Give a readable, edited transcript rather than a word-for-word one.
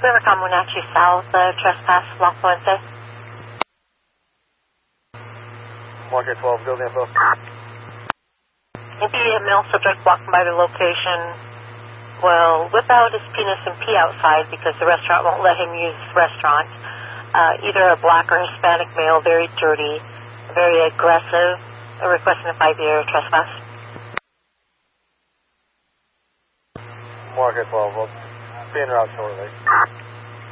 Rivercom Wenatchee South, trespass, La Fuente. Market 12, building info. Maybe a male subject walking by the location will whip out his penis and pee outside because the restaurant won't let him use the restaurant. Either a black or Hispanic male, very dirty, very aggressive, requesting a 5-year trespass. Market 12, we'll be en route shortly.